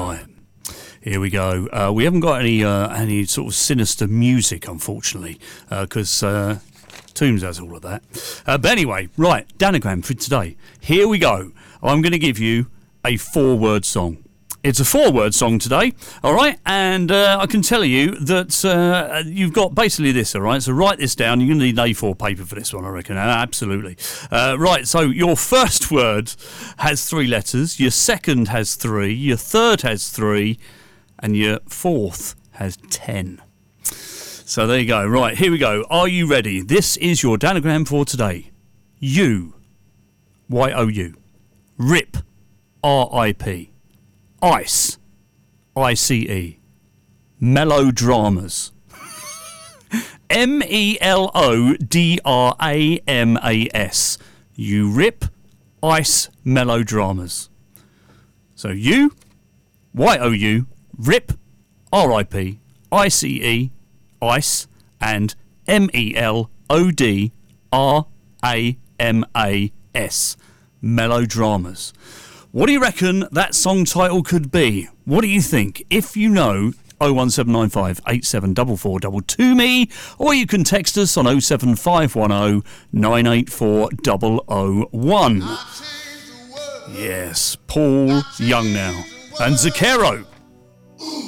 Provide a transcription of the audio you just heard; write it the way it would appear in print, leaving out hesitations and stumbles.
Right. Here we go. We haven't got any sort of sinister music, unfortunately, because Tombs has all of that. But anyway, right, Danagram for today. Here we go. I'm going to give you a 4-word song. It's a 4-word song today, all right? And I can tell you that you've got basically this, all right? So write this down. You're going to need A4 paper for this one, I reckon. Absolutely. Right, so your first word has 3 letters. Your second has 3. Your third has 3. And your fourth has 10. So there you go. Right, here we go. Are you ready? This is your Danagram for today. You, Y-O-U. Rip, R-I-P. Ice, I-C-E. Melodramas. M-E-L-O-D-R-A-M-A-S. You rip, ice, melodramas. So you, Y-O-U, rip, R-I-P, I-C-E, ice, and M-E-L-O-D-R-A-M-A-S. Melodramas. What do you reckon that song title could be? What do you think? If you know, 01795 874422 me, or you can text us on 07510 984 001. Yes, Paul Young now. And Zucchero.